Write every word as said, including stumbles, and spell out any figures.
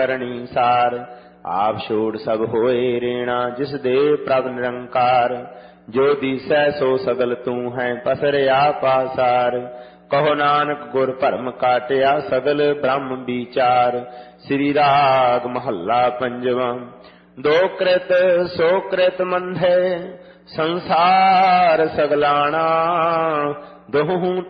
करणी सार। आप छोड़ सब होए रेणा जिस दे प्रभ निरंकार। जो दिसै सो सगल तू है पसरया पासार। कहो नानक गुर भरम काटिया सगल ब्रह्म विचार। श्री राग महला पंजवा। दो कृत सो कृत मंधे संसार सगलाना। दोहूं